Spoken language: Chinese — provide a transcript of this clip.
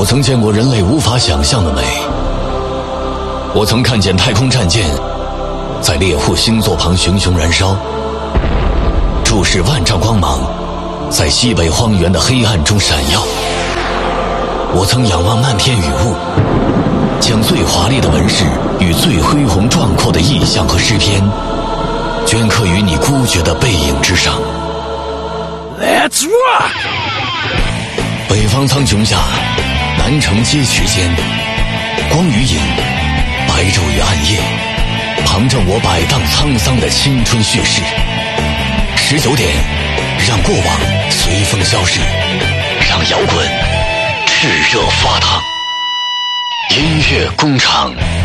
我曾见过人类无法想象的美，我曾看见太空战舰在猎户星座旁熊熊燃烧，注视万丈光芒在西北荒原的黑暗中闪耀。我曾仰望漫天雨雾，将最华丽的纹饰与最恢宏壮阔的意象和诗篇镌刻于你孤绝的背影之上。 Let's rock！ 北方苍穹下，南城街区间，光与影，白昼与暗夜，旁证我摆荡沧桑的青春叙事。19点，让过往随风消逝，让摇滚炽热发烫。音乐工厂。